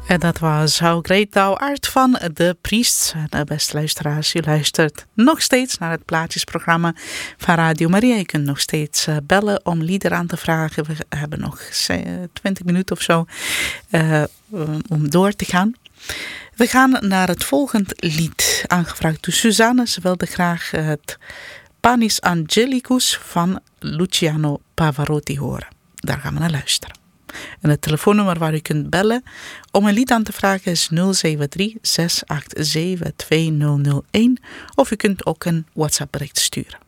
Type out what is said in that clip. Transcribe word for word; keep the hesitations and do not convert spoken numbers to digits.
En dat was How Great Thou Art van The Priests. De beste luisteraars, u luistert nog steeds naar het plaatjesprogramma van Radio Maria. Je kunt nog steeds uh, bellen om liederen aan te vragen. We hebben nog twintig minuten of zo uh, om door te gaan. We gaan naar het volgende lied, aangevraagd door Suzanne. Ze wilde graag het Panis Angelicus van Luciano Pavarotti horen. Daar gaan we naar luisteren. En het telefoonnummer waar u kunt bellen om een lied aan te vragen is nul zeven drie, zes acht zeven, twee nul nul een. Of u kunt ook een WhatsApp bericht sturen.